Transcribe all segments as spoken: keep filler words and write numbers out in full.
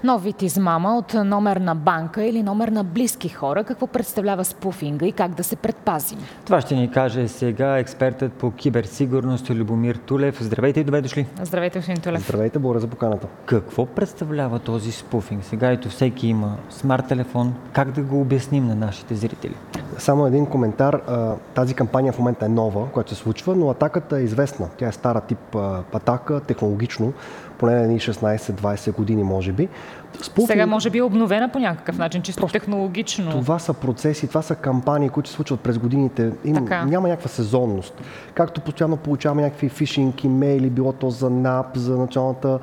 Нов вид измама от номер на банка или номер на близки хора. Какво представлява спуфинга и как да се предпазим? Това ще ни каже сега експертът по киберсигурност Любомир Тулев. Здравейте и добре дошли. Здравейте, господин Тулев. Здравейте, благодаря за поканата. Какво представлява този спуфинг? Сега ето всеки има смарт телефон. Как да го обясним на нашите зрители? Само един коментар. Тази кампания в момента е нова, която се случва, но атаката е известна. Тя е стара тип атака, технологично, поне на шестнайсет-двайсет години, може би. Спуфинг... Сега може би е обновена по някакъв начин, чисто Просто технологично. Това са процеси, това са кампании, които се случват през годините. Им, няма някаква сезонност. Както постоянно получаваме някакви фишинг, имейли, било то за НАП, за Националната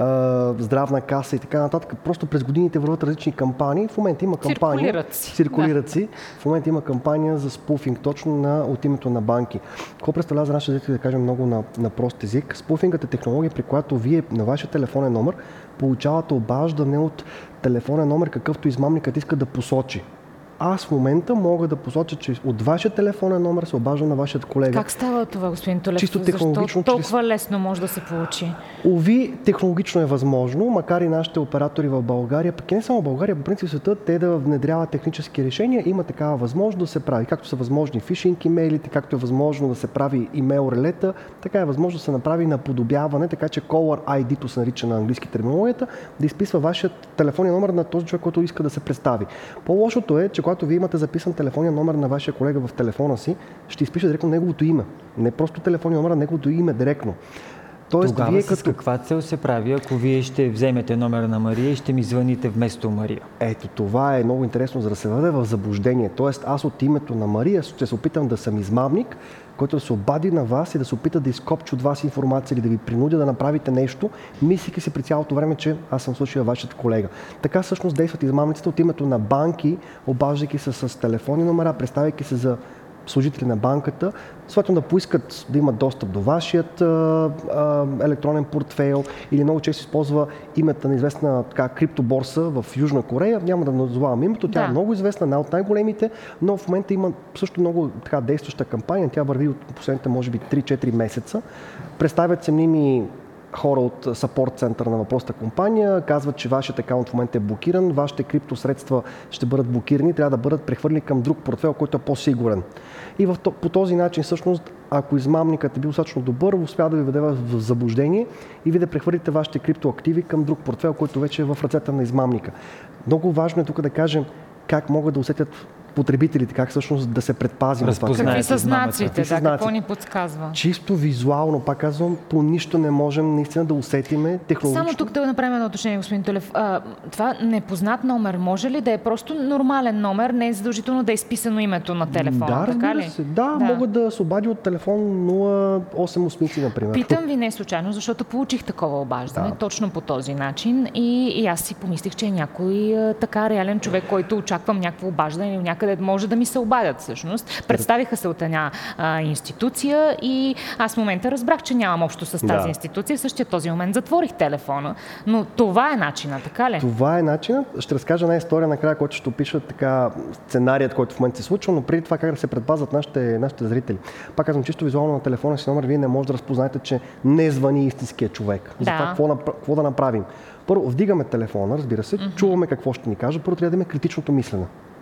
а, здравна каса и така нататък. Просто през годините върват различни кампании. В момента има кампания. Циркулират си. Циркулират да. си. В момента има кампания за спуфинг, точно на, от името на банки. Какво представлява за нашите зрители, да кажем много на, на прост език? Спуфингът е технология, при която вие на вашия телефонен номер получавате обаждане от телефонен номер, какъвто измамникът иска да посочи. Аз в момента мога да посоча, че от вашия телефонен номер се обажда на вашият колега. Как става това, господин Тулев? Чисто технологично. Защо толкова чрез... лесно може да се получи? Ови, технологично е възможно, макар и нашите оператори в България, пък и не само в България, по принцип света, те да внедряват технически решения, има такава възможност да се прави. Както са възможни фишинг имейлите, както е възможно да се прави имейл релета, така е възможно да се направи наподобяване, така че Caller ай ди-то се нарича на английски терминологията, да изписва вашият телефонен номер на този човек, който иска да се представи. По-лошото е, че когато вие имате записан телефонния номер на вашия колега в телефона си, ще изпише директно неговото име. Не просто телефонния номер, а неговото име директно. Тоест, Тогава вие с като... каква цел се прави, ако вие ще вземете номера на Мария и ще ми звъните вместо Мария? Ето, това е много интересно, за да се въде в заблуждение. Тоест, аз от името на Мария ще се опитам да съм измамник, който да се обади на вас и да се опита да изкопчи от вас информация или да ви принудя да направите нещо, мислики си при цялото време, че аз съм случая вашият колега. Така всъщност действат измамниците от името на банки, обаждайки се с телефонни номера, представяйки се за служители на банката, съответно да поискат да имат достъп до вашият а, а, електронен портфейл или много често използва името на известна така, криптоборса в Южна Корея. Няма да назовавам името, тя да. е много известна, една от най-големите, но в момента има също много така действаща кампания. Тя върви от последните може би три-четири месеца. Представят се мними хора от сапорт центъра на въпросната компания, казват, че вашият акаунт в момента е блокиран, вашите криптосредства ще бъдат блокирани, трябва да бъдат прехвърлени към друг портфейл, който е по-сигурен. И в, по този начин, всъщност, ако измамникът е бил достатъчно добър, успя да ви веде в заблуждение и ви да прехвърлите вашите криптоактиви към друг портфейл, който вече е в ръцете на измамника. Много важно е тук да кажем как могат да усетят потребителите, как всъщност да се предпазим. Какви са знаците, да, какво ни подсказва? Чисто визуално, пак казвам, по нищо не можем наистина да усетиме технологично. Само тук да направим едно уточнение, господин Тулев. А, това непознат номер може ли да е просто нормален номер, не е задължително да е изписано името на телефона? Да, така ли? Се. Да, да, могат да се обади от телефон нула осем осмици, например. Питам ви не случайно, защото получих такова обаждане, да. точно по този начин и, и аз си помислих, че е някой така реален човек, който очаквам някакво обаждане или някъде може да ми се обадят всъщност. Представиха се от една а, институция и аз в момента разбрах, че нямам общо с тази да. институция. В същия този момент затворих телефона. Но това е начинът, така ли? Това е начинът. Ще разкажа една история накрая, който ще опиша така сценарият, който в момента се случва, но преди това как да се предпазват нашите, нашите зрители. Пак казвам, чисто визуално на телефона си номер, вие не може да разпознаете, че не звъни истинския човек. Да. Затова какво, какво да направим? Първо, вдигаме телефона, разбира се, mm-hmm. чуваме какво ще ни каже, първо трябва да имаме критичното мислене.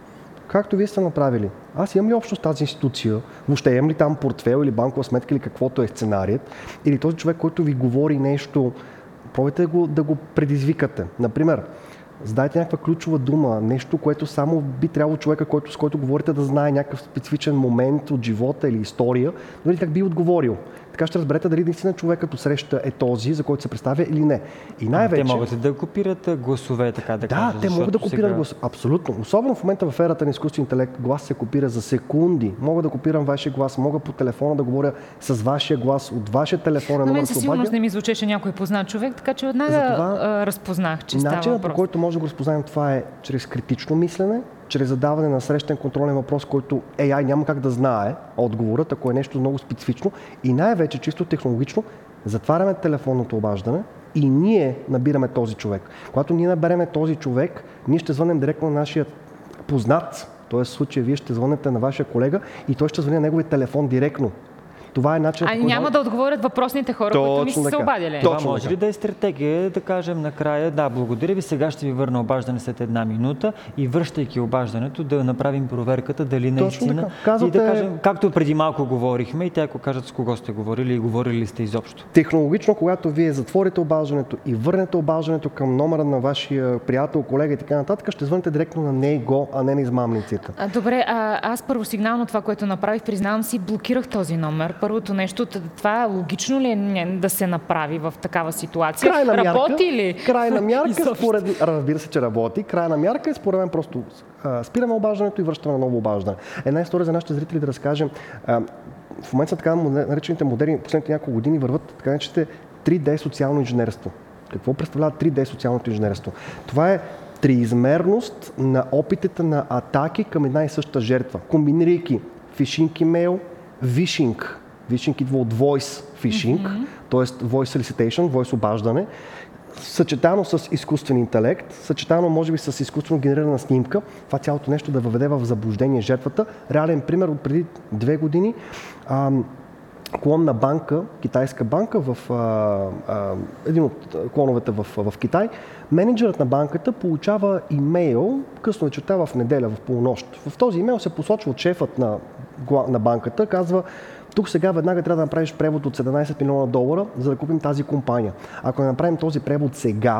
Както вие сте направили. Аз имам ли общо с тази институция? Въобще имам ли там портфел или банкова сметка или каквото е сценарият? Или този човек, който ви говори нещо, пробайте да го, да го предизвикате. Например, задайте някаква ключова дума, нещо, което само би трябвало човека, който, с който говорите, да знае някакъв специфичен момент от живота или история, но или как би отговорил. Така ще разберете дали наистина човек като среща е този, за който се представя или не. И най-вече... Те могат да копират гласове, така да, да кажа. Да, те могат да копират сега... гласове. Абсолютно. Особено в момента в ерата на изкуствен интелект глас се копира за секунди. Мога да копирам вашия глас, мога по телефона да говоря с вашия глас, от вашия телефон. На мен със сигурност не ми звучеше някой познат човек, така че веднага това... разпознах, че става въпрос. Начинът, по който може да го разпознаем, това е чрез критично мислене, чрез задаване на срещен контролен въпрос, който ей ай няма как да знае отговорът, ако е нещо много специфично, и най-вече чисто технологично затваряме телефонното обаждане и ние набираме този човек. Когато ние набереме този човек, ние ще звънем директно на нашия познат, т.е. в случая вие ще звънете на вашия колега и той ще звъни на неговия телефон директно. Това е начинът. А няма да отговорят въпросните хора, които ми са се обадили. Това може ли да е стратегия, да кажем накрая, да, благодаря ви, сега ще ви върна обаждане след една минута и връщайки обаждането да направим проверката дали наистина. Казвате... И да кажем, както преди малко говорихме и те ако кажат с кого сте говорили и говорили ли сте изобщо. Технологично, когато вие затворите обаждането и върнете обаждането към номера на вашия приятел, колега и така нататък, ще звъните директно на него, а не на измамниците. А, добре, а, аз първосигнално това, което направих, признавам си, блокирах този номер. Първото нещо, това логично ли е да се направи в такава ситуация? Крайна мярка, работи ли? Крайна мярка, според... разбира се, че работи. Крайна мярка е според мен просто а, спираме обаждането и връщаме на ново обаждане. Една история за нашите зрители да разкажем. А, в момента са така наречените модерни, последните няколко години върват така наречените три Д социално инженерство. Какво представлява три Д социалното инженерство? Това е триизмерност на опитите на атаки към една и съща жертва, комбинирайки фишинг имейл, вишинг. Вишинг идва от voice phishing, mm-hmm. т.е. voice solicitation, voice обаждане, съчетано с изкуствен интелект, съчетано може би с изкуствено генерирана снимка, това цялото нещо да въведе в заблуждение жертвата. Реален пример от преди две години. Ам, клонна банка, китайска банка, в а, а, един от клоновете в, в Китай, менеджерът на банката получава имейл късно вечерта в неделя, в полунощ. В този имейл се посочва от шефът на, на банката, казва: тук сега веднага трябва да направиш превод от седемнайсет милиона долара, за да купим тази компания. Ако не направим този превод сега,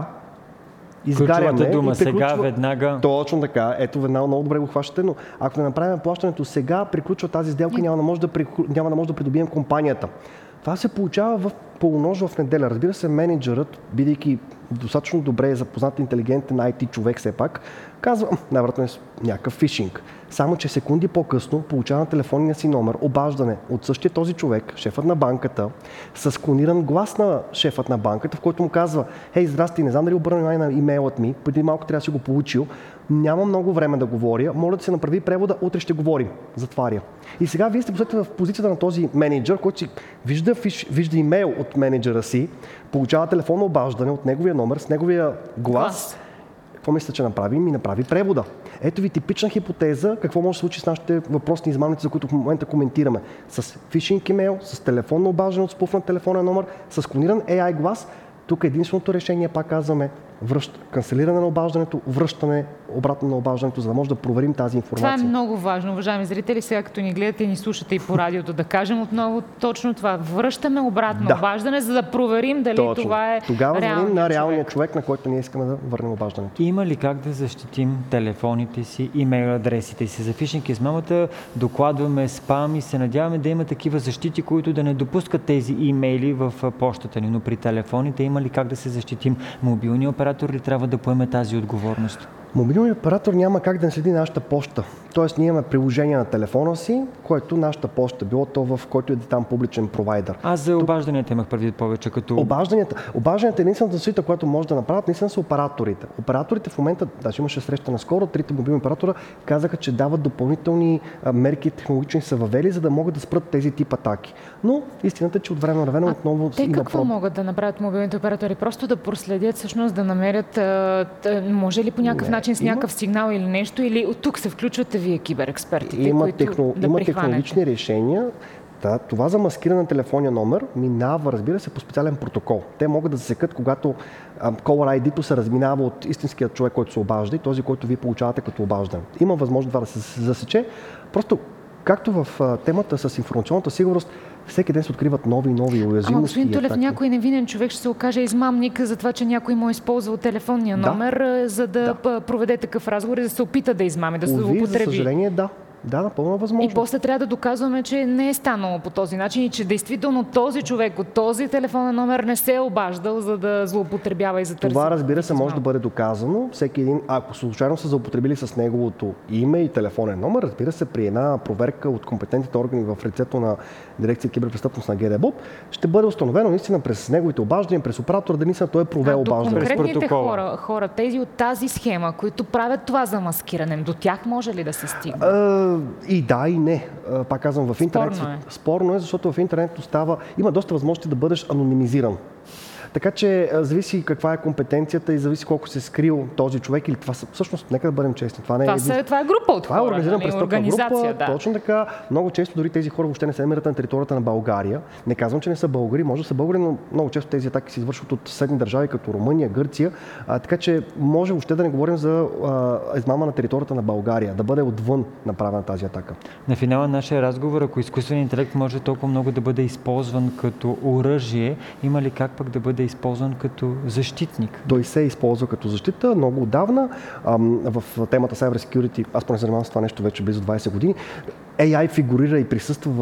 изгаряме дума, и приключва... сега, веднага... Точно така. Ето, веднага много добре го хващате, но ако не направим плащането сега, приключва тази сделка и няма да може да, при... няма да, може да придобием компанията. Това се получава в полунощ в неделя. Разбира се, менеджерът, бидейки достатъчно добре запознат, интелигентен ай ти човек все пак, казва, най-вероятно е някакъв фишинг. Само че секунди по-късно получава на телефонния си номер обаждане от същия този човек, шефът на банката, с клониран глас на шефът на банката, в който му казва: хей, здрасти, не знам дали обърна внимание на имейлът ми, преди малко трябва да си го получил, няма много време да говоря, моля да се направи превода, утре ще говорим. Затваря. И сега вие сте посетите в позицията на този менеджер, който си вижда, фиш, вижда имейл от менеджера си, получава телефонно обаждане от неговия номер с неговия глас. Какво мисля, че направи? Ми направи превода. Ето ви типична хипотеза какво може да се случи с нашите въпросни измамници, за които в момента коментираме. С фишинг имейл, с телефонно обаждане от спуфнат телефонен номер, с клониран ей ай глас. Тук единственото решение, пак казваме, връщ... канцелиране на обаждането, връщане обратно на обаждането, за да може да проверим тази информация. Това е много важно, уважаеми зрители. Сега като ни гледате и ни слушате и по радиото, да кажем отново точно това. Връщаме обратно да. обаждане, за да проверим дали точно. това е Тогава звъним на реалния човек. човек, на който ние искаме да върнем обаждането. Има ли как да защитим телефоните си, имейл адресите си? За фишинг измамата докладваме спам и се надяваме да има такива защити, които да не допускат тези имейли в почтата ни. Но при телефоните има ли как да се защитим? Мобилният оператор ли трябва да поеме тази отговорност? Мобилният оператор няма как да не следи нашата поща. Тоест, ние имаме приложение на телефона си, което нашата поща, било то в който е там публичен провайдер. Аз за обажданията имах предвид повече като... Обажданията. Обажданията е единствената защита, която може да направят, наистина са операторите. Операторите в момента, даже имаше среща наскоро, трите мобилни оператора казаха, че дават допълнителни а, мерки, технологични са въвели, за да могат да спрат тези тип атаки. Но истината е, че от време на време отново те има какво проб... могат да направят мобилните оператори? Просто да проследят, всъщност да намерят, а, може ли по някакъв Не, начин с има... някакъв сигнал или нещо, или от тук се включвате вие киберекспертите, Има, които техно... да има прихванете. технологични решения. Да, това за маскиране на телефонния номер минава, разбира се, по специален протокол. Те могат да засекат, когато а, Caller ай ди-то се разминава от истинския човек, който се обажда и този, който вие получавате като обаждане. Има възможност това да се засече. Просто, както в а, темата с информационната сигурност, всеки ден се откриват нови и нови уязвимости. Ама, господин Тулев, атаки. някой невинен човек ще се окаже измамник за това, че някой му е използвал телефонния Да. номер, за да, Да. проведе такъв разговор и да се опита да измами, да се Уви, за злоупотреби. съжаление, да. Да, напълно възможно. И после трябва да доказваме, че не е станало по този начин и че действително този човек от този телефонен номер не се е обаждал, за да злоупотребява и за търси. Това, разбира се, може да бъде доказано. Всеки един, ако случайно са злоупотребили с неговото име и телефонен номер, разбира се, при една проверка от компетентните органи в лицето на дирекция киберпрестъпност на ГДБОП, ще бъде установено наистина през неговите обаждания, през оператора, да наистина той е провел обаждане. До конкретните хора, хора, тези от тази схема, които правят това замаскиране, до тях може ли да се стигне? И да, и не. Пак казвам, в интернет. Спорно е. Спорно е, защото в интернет остава. Има доста възможности да бъдеш анонимизиран. Така че а, зависи каква е компетенцията и зависи колко се скрил този човек или това са, всъщност, нека да бъдем честни. Това, не е, това, са, това е група от това е хора, организирана нали? престъпна група. Да. Точно така. Много често дори тези хора въобще не се намират на територията на България. Не казвам, че не са българи, може да са българи, но много често тези атаки се извършват от съседни държави, като Румъния, Гърция. А, така че може въобще да не говорим за а, измама на територията на България, да бъде отвън направена тази атака. На финала на нашия разговор, ако изкуственият интелект може толкова много да бъде използван като оръжие, има ли как пък да бъде използван като защитник? Той се използва като защита много отдавна. Ам, в темата Cyber Security, аз поне занимавам с това нещо вече близо двайсет години. Ей Ай фигурира и присъства